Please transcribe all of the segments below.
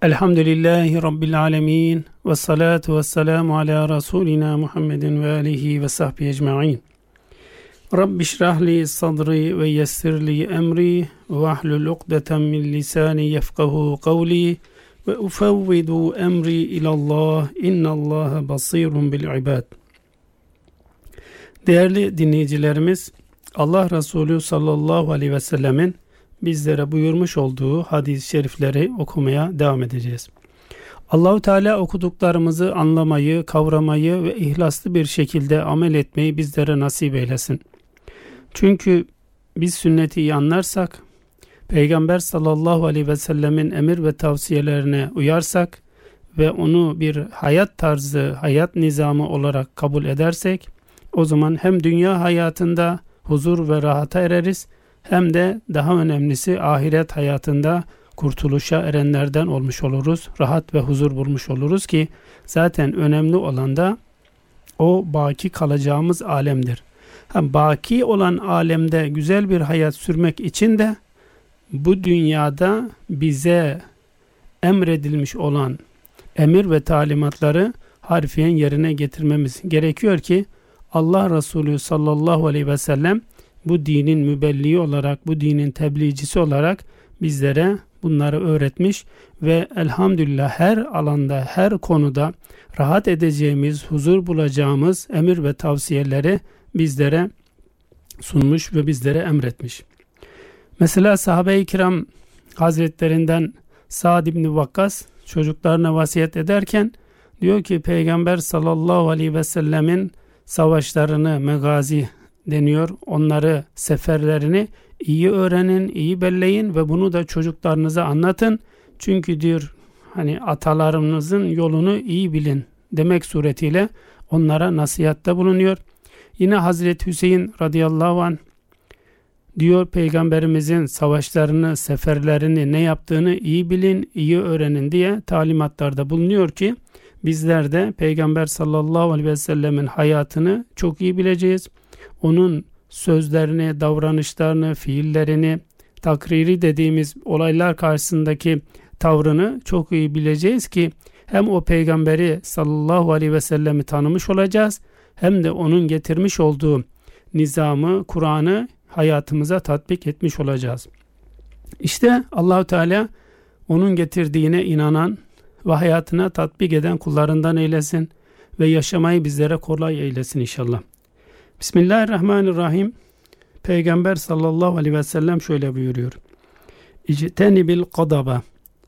Elhamdülillahi Rabbil alemin ve salatu ve selamu ala Resulina Muhammedin ve alihi ve sahbihi ecma'in. Rabbi şrahli sadri ve yessirli emri ve ahlul ukdeten min lisani yefkahu kavli ve ufevvidu emri ilallah innallaha basirun bil ibad. Değerli dinleyicilerimiz, Allah Resulü sallallahu aleyhi ve sellemin bizlere buyurmuş olduğu hadis-i şerifleri okumaya devam edeceğiz. Allahu Teala okuduklarımızı anlamayı, kavramayı ve ihlaslı bir şekilde amel etmeyi bizlere nasip eylesin. Çünkü biz sünneti iyi anlarsak, Peygamber sallallahu aleyhi ve sellemin emir ve tavsiyelerine uyarsak ve onu bir hayat tarzı, hayat nizamı olarak kabul edersek, o zaman hem dünya hayatında huzur ve rahata ereriz, hem de daha önemlisi ahiret hayatında kurtuluşa erenlerden olmuş oluruz. Rahat ve huzur bulmuş oluruz ki zaten önemli olan da o baki kalacağımız alemdir. Baki olan alemde güzel bir hayat sürmek için de bu dünyada bize emredilmiş olan emir ve talimatları harfiyen yerine getirmemiz gerekiyor ki Allah Resulü sallallahu aleyhi ve sellem bu dinin mübelliği olarak, bu dinin tebliğcisi olarak bizlere bunları öğretmiş ve elhamdülillah her alanda, her konuda rahat edeceğimiz, huzur bulacağımız emir ve tavsiyeleri bizlere sunmuş ve bizlere emretmiş. Mesela sahabe-i kiram hazretlerinden Sa'd ibn Vakkas çocuklarına vasiyet ederken diyor ki Peygamber sallallahu aleyhi ve sellemin savaşlarını, megazi deniyor, onları, seferlerini iyi öğrenin, iyi belleyin ve bunu da çocuklarınıza anlatın. Çünkü diyor atalarınızın yolunu iyi bilin demek suretiyle onlara nasihatte bulunuyor. Yine Hazreti Hüseyin radıyallahu anh diyor Peygamberimizin savaşlarını, seferlerini, ne yaptığını iyi bilin, iyi öğrenin diye talimatlarda bulunuyor ki bizler de Peygamber sallallahu aleyhi ve sellemin hayatını çok iyi bileceğiz. Onun sözlerini, davranışlarını, fiillerini, takriri dediğimiz olaylar karşısındaki tavrını çok iyi bileceğiz ki hem o peygamberi sallallahu aleyhi ve sellemi tanımış olacağız hem de onun getirmiş olduğu nizamı, Kur'an'ı hayatımıza tatbik etmiş olacağız. İşte Allahu Teala onun getirdiğine inanan ve hayatına tatbik eden kullarından eylesin ve yaşamayı bizlere kolay eylesin inşallah. Bismillahirrahmanirrahim. Peygamber sallallahu aleyhi ve sellem şöyle buyuruyor. İctenibil gadaba.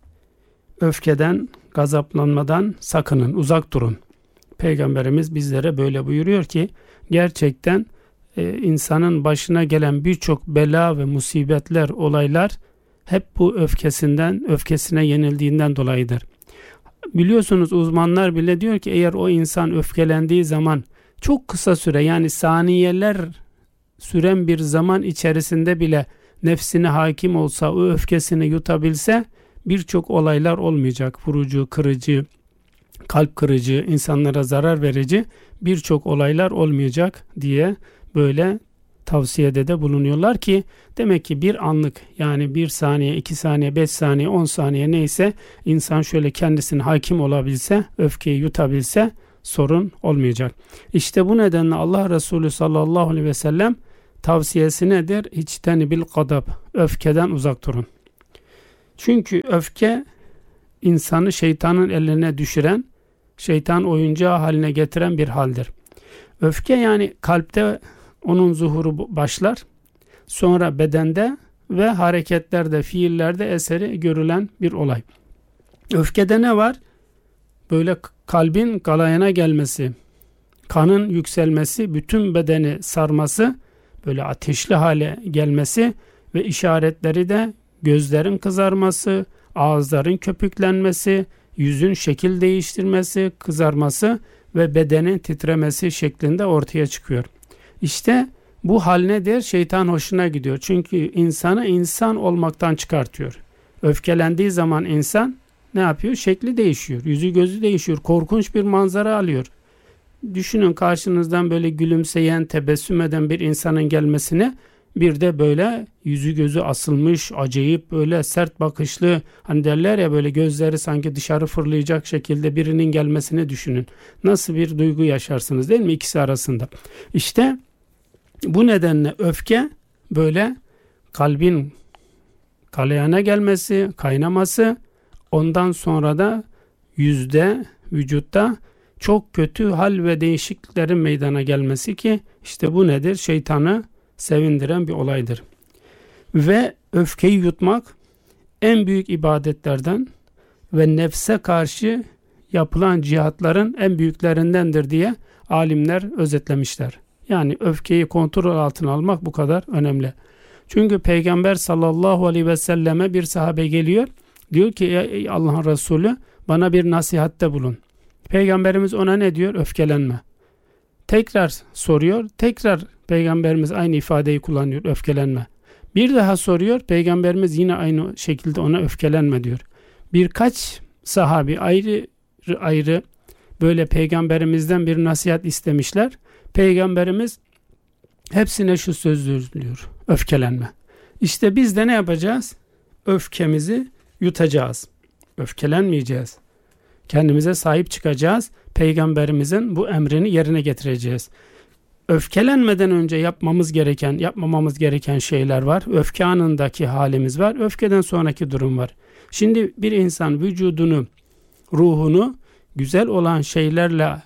Öfkeden, gazaplanmadan sakının, uzak durun. Peygamberimiz bizlere böyle buyuruyor ki gerçekten insanın başına gelen birçok bela ve musibetler, olaylar hep bu öfkesine yenildiğinden dolayıdır. Biliyorsunuz uzmanlar bile diyor ki eğer o insan öfkelendiği zaman çok kısa süre, yani saniyeler süren bir zaman içerisinde bile nefsine hakim olsa, o öfkesini yutabilse birçok olaylar olmayacak. Vurucu, kırıcı, kalp kırıcı, insanlara zarar verici birçok olaylar olmayacak diye böyle tavsiyede de bulunuyorlar ki demek ki bir anlık, yani 1 saniye, 2 saniye, 5 saniye, 10 saniye neyse insan şöyle kendisine hakim olabilse, öfkeyi yutabilse sorun olmayacak. İşte bu nedenle Allah Resulü sallallahu aleyhi ve sellem tavsiyesi nedir? İçtenibil gadab. Öfkeden uzak durun. Çünkü öfke insanı şeytanın eline düşüren, şeytan oyuncağı haline getiren bir haldir. Öfke yani kalpte onun zuhuru başlar. Sonra bedende ve hareketlerde, fiillerde eseri görülen bir olay. Öfkede ne var? Böyle kalbin galayana gelmesi, kanın yükselmesi, bütün bedeni sarması, böyle ateşli hale gelmesi ve işaretleri de gözlerin kızarması, ağızların köpüklenmesi, yüzün şekil değiştirmesi, kızarması ve bedenin titremesi şeklinde ortaya çıkıyor. İşte bu hal nedir? Şeytan hoşuna gidiyor. Çünkü insanı insan olmaktan çıkartıyor. Öfkelendiği zaman insan ne yapıyor? Şekli değişiyor. Yüzü gözü değişiyor. Korkunç bir manzara alıyor. Düşünün karşınızdan böyle gülümseyen, tebessüm eden bir insanın gelmesine Bir de böyle yüzü gözü asılmış, acayip böyle sert bakışlı, hani derler ya böyle gözleri sanki dışarı fırlayacak şekilde birinin gelmesini düşünün. Nasıl bir duygu yaşarsınız değil mi ikisi arasında? İşte bu nedenle öfke böyle kalbin galeyana gelmesi, kaynaması, ondan sonra da yüzde, vücutta çok kötü hal ve değişikliklerin meydana gelmesi ki işte bu nedir? Şeytanı sevindiren bir olaydır. Ve öfkeyi yutmak en büyük ibadetlerden ve nefse karşı yapılan cihatların en büyüklerindendir diye alimler özetlemişler. Yani öfkeyi kontrol altına almak bu kadar önemli. Çünkü Peygamber sallallahu aleyhi ve selleme bir sahabe geliyor. Diyor ki ey Allah'ın Resulü bana bir nasihatte bulun. Peygamberimiz ona ne diyor? Öfkelenme. Tekrar soruyor. Tekrar Peygamberimiz aynı ifadeyi kullanıyor. Öfkelenme. Bir daha soruyor. Peygamberimiz yine aynı şekilde ona öfkelenme diyor. Birkaç sahabi ayrı böyle Peygamberimizden bir nasihat istemişler. Peygamberimiz hepsine şu sözü diyor. Öfkelenme. İşte biz de ne yapacağız? Öfkemizi yutacağız. Öfkelenmeyeceğiz. Kendimize sahip çıkacağız. Peygamberimizin bu emrini yerine getireceğiz. Öfkelenmeden önce yapmamamız gereken şeyler var. Öfke anındaki halimiz var. Öfkeden sonraki durum var. Şimdi bir insan vücudunu, ruhunu güzel olan şeylerle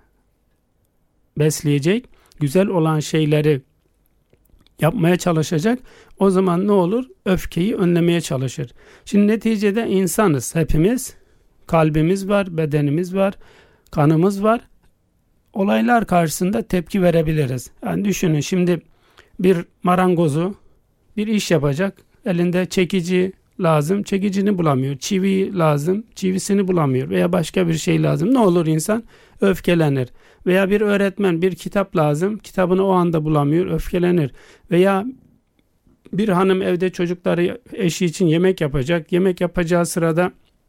besleyecek, güzel olan şeyleri yapmaya çalışacak. O zaman ne olur? Öfkeyi önlemeye çalışır. Şimdi neticede insanız hepimiz. Kalbimiz var, bedenimiz var, kanımız var. Olaylar karşısında tepki verebiliriz. Yani düşünün şimdi bir marangozu bir iş yapacak. Elinde çekici lazım, çekicini bulamıyor. Çivi lazım, çivisini bulamıyor. Veya başka bir şey lazım. Ne olur insan? Öfkelenir. Veya bir öğretmen bir kitap lazım, kitabını o anda bulamıyor, öfkelenir. Veya bir hanım evde çocukları, eşi için yemek yapacak. Yemek yapacağı sırada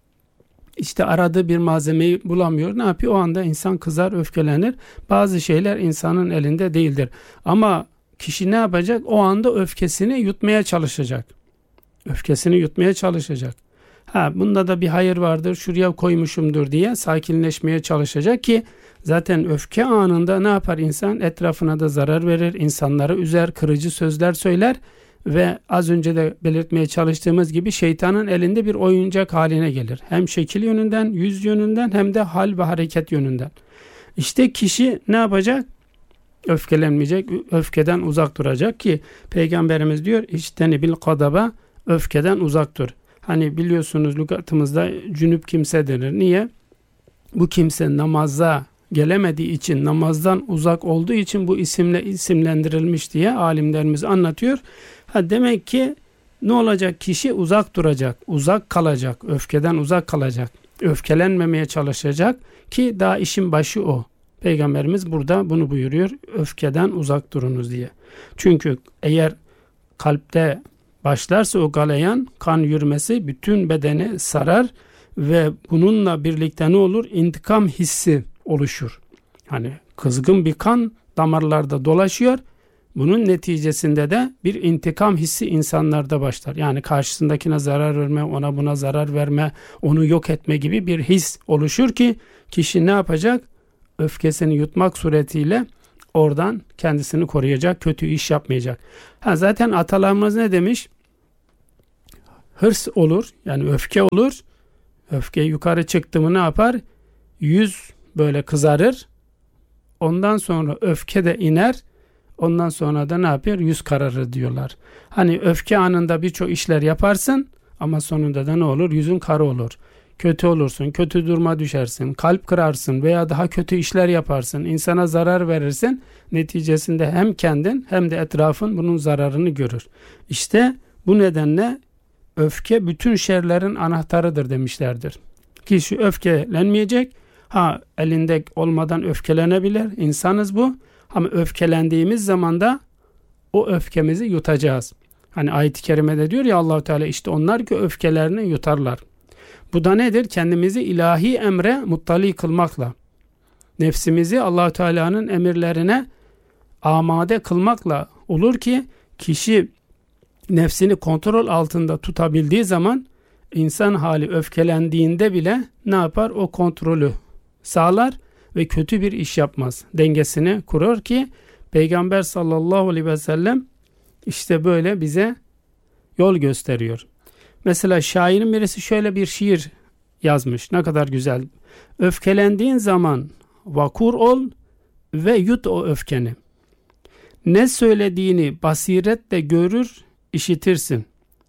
işte aradığı bir malzemeyi bulamıyor. Ne yapıyor? O anda insan kızar, öfkelenir. Bazı şeyler insanın elinde değildir. Ama kişi ne yapacak? O anda öfkesini yutmaya çalışacak. Öfkesini yutmaya çalışacak. Bunda da bir hayır vardır, şuraya koymuşumdur diye sakinleşmeye çalışacak ki zaten öfke anında ne yapar insan? Etrafına da zarar verir, insanları üzer, kırıcı sözler söyler ve az önce de belirtmeye çalıştığımız gibi şeytanın elinde bir oyuncak haline gelir. Hem şekil yönünden, yüz yönünden hem de hal ve hareket yönünden. İşte kişi ne yapacak? Öfkelenmeyecek, öfkeden uzak duracak ki Peygamberimiz diyor İçteni bil kadaba, öfkeden uzak dur. Hani biliyorsunuz lügatımızda cünüp kimse denir. Niye? Bu kimse namaza gelemediği için, namazdan uzak olduğu için bu isimle isimlendirilmiş diye alimlerimiz anlatıyor. Demek ki ne olacak? Kişi uzak duracak, uzak kalacak, öfkeden uzak kalacak. Öfkelenmemeye çalışacak ki daha işin başı o. Peygamberimiz burada bunu buyuruyor. Öfkeden uzak durunuz diye. Çünkü eğer kalpte başlarsa o galeyan, kan yürümesi bütün bedeni sarar ve bununla birlikte ne olur? İntikam hissi oluşur. Hani kızgın bir kan damarlarda dolaşıyor. Bunun neticesinde de bir intikam hissi insanlarda başlar. Yani karşısındakine zarar verme, ona buna zarar verme, onu yok etme gibi bir his oluşur ki kişi ne yapacak? Öfkesini yutmak suretiyle oradan kendisini koruyacak, kötü iş yapmayacak. Zaten atalarımız ne demiş? Hırs olur, yani öfke olur. Öfke yukarı çıktı mı ne yapar? Yüz böyle kızarır. Ondan sonra öfke de iner. Ondan sonra da ne yapıyor? Yüz kararır diyorlar. Hani öfke anında birçok işler yaparsın ama sonunda da ne olur? Yüzün kara olur. Kötü olursun, kötü duruma düşersin, kalp kırarsın veya daha kötü işler yaparsın, insana zarar verirsin. Neticesinde hem kendin hem de etrafın bunun zararını görür. İşte bu nedenle öfke bütün şerlerin anahtarıdır demişlerdir. Kişi öfkelenmeyecek. Elinde olmadan öfkelenebilir. İnsanız bu. Ama öfkelendiğimiz zaman da o öfkemizi yutacağız. Hani ayet-i kerimede diyor ya Allah-u Teala işte onlar ki öfkelerini yutarlar. Bu da nedir? Kendimizi ilahi emre muttali kılmakla, nefsimizi Allah-u Teala'nın emirlerine amade kılmakla olur ki Kişi nefsini kontrol altında tutabildiği zaman insan hali öfkelendiğinde bile ne yapar? O kontrolü sağlar ve kötü bir iş yapmaz. Dengesini kurur ki Peygamber sallallahu aleyhi ve sellem işte böyle bize yol gösteriyor. Mesela şairin birisi şöyle bir şiir yazmış. Ne kadar güzel. Öfkelendiğin zaman vakur ol ve yut o öfkeni. Ne söylediğini basiretle görür, işitirsin.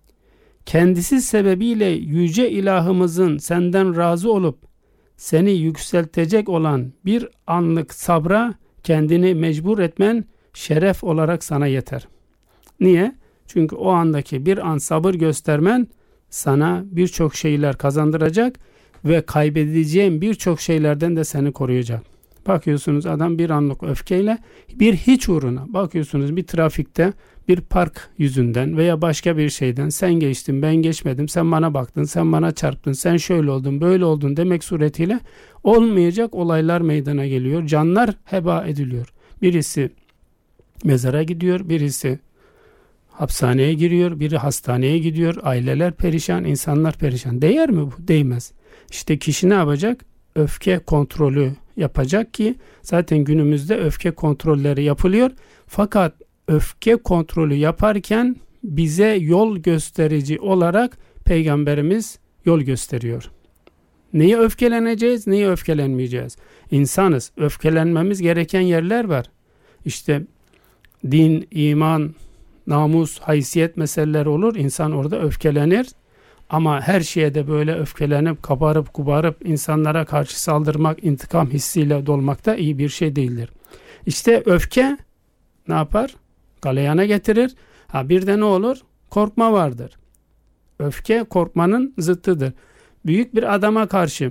Kendisi sebebiyle yüce ilahımızın senden razı olup seni yükseltecek olan bir anlık sabra kendini mecbur etmen şeref olarak sana yeter. Niye? Çünkü o andaki bir an sabır göstermen sana birçok şeyler kazandıracak ve kaybedeceğin birçok şeylerden de seni koruyacak. Bakıyorsunuz adam bir anlık öfkeyle bir hiç uğruna, bakıyorsunuz bir trafikte bir park yüzünden veya başka bir şeyden sen geçtin ben geçmedim, sen bana baktın, sen bana çarptın, sen şöyle oldun böyle oldun demek suretiyle olmayacak olaylar meydana geliyor. Canlar heba ediliyor. Birisi mezara gidiyor, birisi hapishaneye giriyor, biri hastaneye gidiyor, aileler perişan, insanlar perişan. Değer mi bu? Değmez. İşte kişi ne yapacak? Öfke kontrolü yapacak ki zaten günümüzde öfke kontrolleri yapılıyor. Fakat öfke kontrolü yaparken bize yol gösterici olarak Peygamberimiz yol gösteriyor. Neye öfkeleneceğiz, neye öfkelenmeyeceğiz? İnsanız, öfkelenmemiz gereken yerler var. İşte din, iman, namus, haysiyet meseleleri olur. İnsan orada öfkelenir. Ama her şeye de böyle öfkelenip, kabarıp, kubarıp insanlara karşı saldırmak, intikam hissiyle dolmak da iyi bir şey değildir. İşte öfke ne yapar? Galeyana getirir. Bir de ne olur? Korkma vardır. Öfke korkmanın zıttıdır. Büyük bir adama karşı,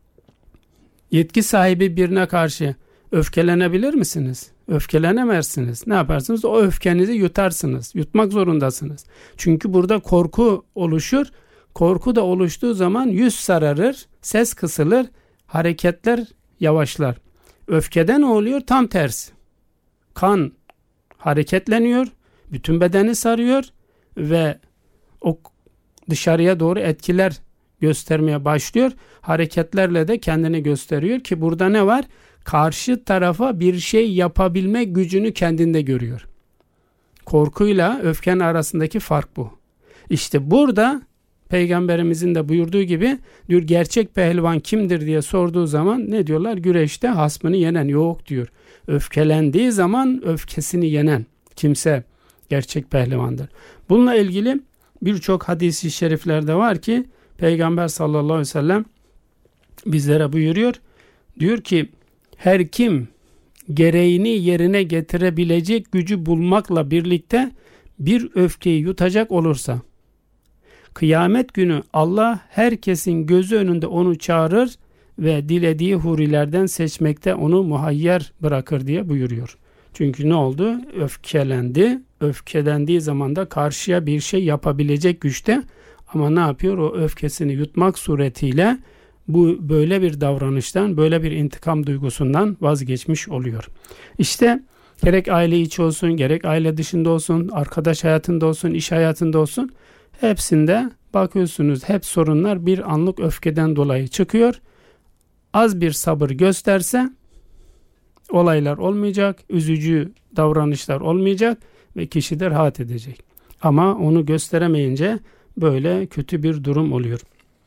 yetki sahibi birine karşı öfkelenebilir misiniz? Öfkelenemezsiniz. Ne yaparsınız? O öfkenizi yutarsınız. Yutmak zorundasınız. Çünkü burada korku oluşur. Korku da oluştuğu zaman yüz sararır, ses kısılır, hareketler yavaşlar. Öfkede ne oluyor? Tam tersi. Kan hareketleniyor, bütün bedeni sarıyor ve o dışarıya doğru etkiler göstermeye başlıyor. Hareketlerle de kendini gösteriyor ki burada ne var? Karşı tarafa bir şey yapabilme gücünü kendinde görüyor. Korkuyla öfkenin arasındaki fark bu. İşte burada Peygamberimizin de buyurduğu gibi diyor, gerçek pehlivan kimdir diye sorduğu zaman ne diyorlar? Güreşte hasmını yenen. Yok diyor. Öfkelendiği zaman öfkesini yenen kimse gerçek pehlivandır. Bununla ilgili birçok hadis-i şeriflerde var ki Peygamber sallallahu aleyhi ve sellem bizlere buyuruyor. Diyor ki her kim gereğini yerine getirebilecek gücü bulmakla birlikte bir öfkeyi yutacak olursa kıyamet günü Allah herkesin gözü önünde onu çağırır ve dilediği hurilerden seçmekte onu muhayyer bırakır diye buyuruyor. Çünkü ne oldu? Öfkelendi. Öfkelendiği zaman da karşıya bir şey yapabilecek güçte ama ne yapıyor? O öfkesini yutmak suretiyle bu böyle bir davranıştan, böyle bir intikam duygusundan vazgeçmiş oluyor. İşte gerek aile içi olsun, gerek aile dışında olsun, arkadaş hayatında olsun, iş hayatında olsun, hepsinde bakıyorsunuz hep sorunlar bir anlık öfkeden dolayı çıkıyor. Az bir sabır gösterse olaylar olmayacak, üzücü davranışlar olmayacak ve kişi de rahat edecek. Ama onu gösteremeyince böyle kötü bir durum oluyor.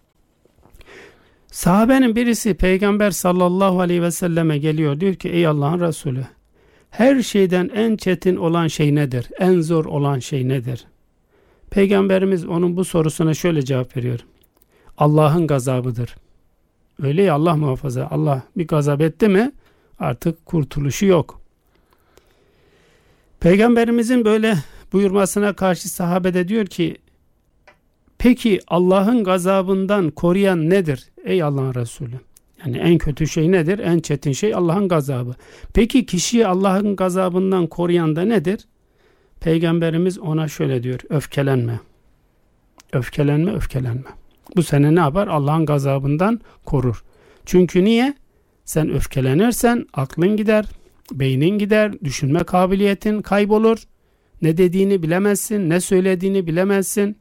Sahabenin birisi Peygamber sallallahu aleyhi ve selleme geliyor, diyor ki ey Allah'ın Resulü, her şeyden en çetin olan şey nedir? En zor olan şey nedir? Peygamberimiz onun bu sorusuna şöyle cevap veriyor. Allah'ın gazabıdır. Öyle ya, Allah muhafaza. Allah bir gazap etti mi artık kurtuluşu yok. Peygamberimizin böyle buyurmasına karşı sahabe de diyor ki peki Allah'ın gazabından koruyan nedir ey Allah'ın Resulü? Yani en kötü şey nedir? En çetin şey Allah'ın gazabı. Peki kişiyi Allah'ın gazabından koruyan da nedir? Peygamberimiz ona şöyle diyor. Öfkelenme. Öfkelenme, öfkelenme. Bu seni ne yapar? Allah'ın gazabından korur. Çünkü niye? Sen öfkelenirsen aklın gider, beynin gider, düşünme kabiliyetin kaybolur. Ne dediğini bilemezsin, ne söylediğini bilemezsin.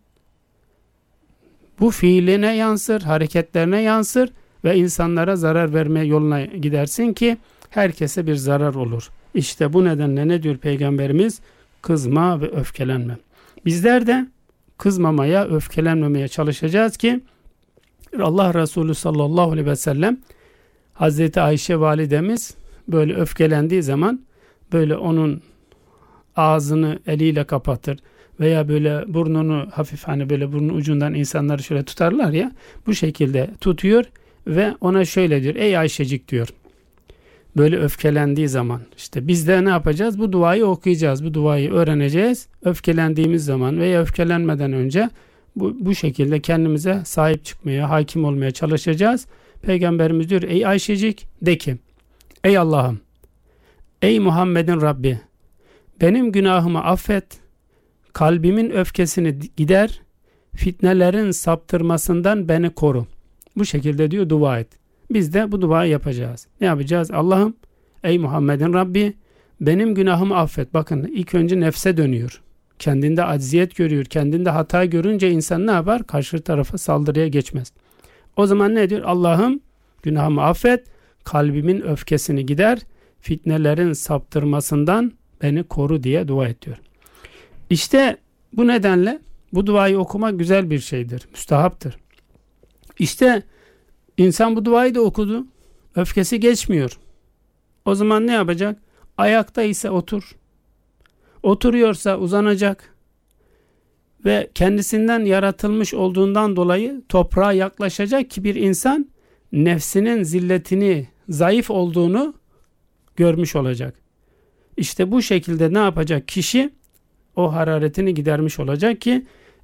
Bu fiiline yansır, hareketlerine yansır ve insanlara zarar verme yoluna gidersin ki herkese bir zarar olur. İşte bu nedenle ne diyor Peygamberimiz? Kızma ve öfkelenme. Bizler de kızmamaya, öfkelenmemeye çalışacağız ki Allah Resulü sallallahu aleyhi ve sellem Hazreti Ayşe validemiz böyle öfkelendiği zaman böyle onun ağzını eliyle kapatır veya böyle burnunu hafif hani böyle burnun ucundan insanları şöyle tutarlar ya, bu şekilde tutuyor ve ona şöyle diyor: ey Ayşecik diyor. Böyle öfkelendiği zaman işte biz de ne yapacağız? Bu duayı okuyacağız. Bu duayı öğreneceğiz. Öfkelendiğimiz zaman veya öfkelenmeden önce bu şekilde kendimize sahip çıkmaya, hakim olmaya çalışacağız. Peygamberimiz diyor: ey Ayşecik, de ki ey Allah'ım, ey Muhammed'in Rabbi, benim günahımı affet, kalbimin öfkesini gider, fitnelerin saptırmasından beni koru. Bu şekilde diyor dua et. Biz de bu duayı yapacağız. Ne yapacağız? Allah'ım, ey Muhammed'in Rabbi, benim günahımı affet. Bakın ilk önce nefse dönüyor. Kendinde acziyet görüyor. Kendinde hata görünce insan ne yapar? Karşı tarafa saldırıya geçmez. O zaman ne diyor? Allah'ım, günahımı affet, kalbimin öfkesini gider, fitnelerin saptırmasından beni koru diye dua ediyor. İşte bu nedenle bu duayı okumak güzel bir şeydir. Müstahaptır. İşte insan bu duayı da okudu. Öfkesi geçmiyor. O zaman ne yapacak? Ayakta ise otur. Oturuyorsa uzanacak. Ve kendisinden yaratılmış olduğundan dolayı toprağa yaklaşacak ki bir insan nefsinin zilletini, zayıf olduğunu görmüş olacak. İşte bu şekilde ne yapacak kişi? O hararetini gidermiş olacak ki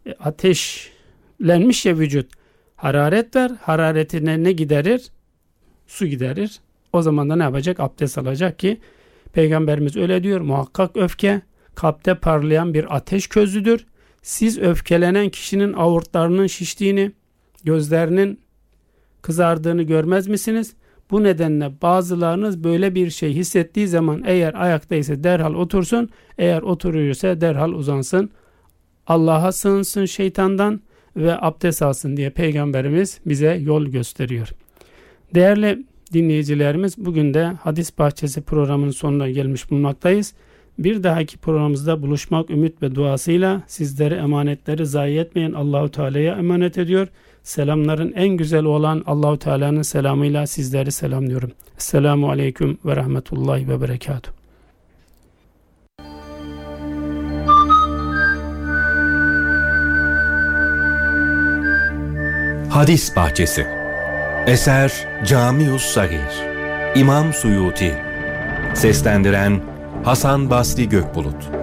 ateşlenmiş ya vücut. Hararet var. Hararetine ne giderir? Su giderir. O zaman da ne yapacak? Abdest alacak ki Peygamberimiz öyle diyor. Muhakkak öfke kalpte parlayan bir ateş közüdür. Siz öfkelenen kişinin aortlarının şiştiğini, gözlerinin kızardığını görmez misiniz? Bu nedenle bazılarınız böyle bir şey hissettiği zaman eğer ayaktaysa derhal otursun, eğer oturuyorsa derhal uzansın. Allah'a sığınsın şeytandan ve abdest alsın diye Peygamberimiz bize yol gösteriyor. Değerli dinleyicilerimiz, bugün de Hadis Bahçesi programının sonuna gelmiş bulunmaktayız. Bir dahaki programımızda buluşmak ümit ve duasıyla sizleri emanetleri zayi etmeyen Allahu Teala'ya emanet ediyor. Selamların en güzel olan Allahu Teala'nın selamıyla sizleri selamlıyorum. Esselamu aleyküm ve rahmetullahi ve berekatuhu. Hadis Bahçesi. Eser Camius Sagir. İmam Suyuti. Seslendiren Hasan Basri Gökbulut.